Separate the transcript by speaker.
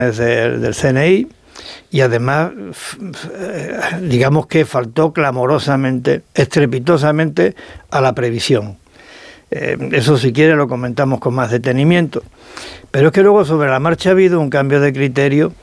Speaker 1: del CNI, y además, digamos que faltó clamorosamente, estrepitosamente a la previsión. Eso, si quiere, lo comentamos con más detenimiento. Pero es que luego sobre la marcha ha habido un cambio de criterio